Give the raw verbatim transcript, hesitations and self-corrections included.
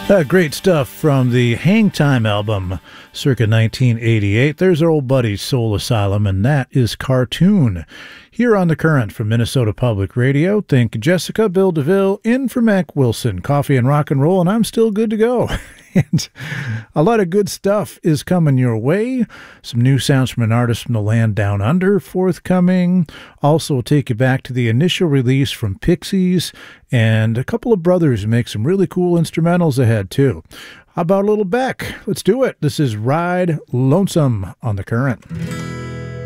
Uh, great stuff from the Hang Time album, circa nineteen eighty-eight. There's our old buddy Soul Asylum, and that is Cartoon. Here on The Current from Minnesota Public Radio, think Jessica Bill DeVille in for Mac Wilson. Coffee and rock and roll, and I'm still good to go. And a lot of good stuff is coming your way. Some new sounds from an artist from the land down under forthcoming. Also, we'll take you back to the initial release from Pixies, and a couple of brothers who make some really cool instrumentals ahead, too. How about a little Beck? Let's do it. This is Ride Lonesome on The Current.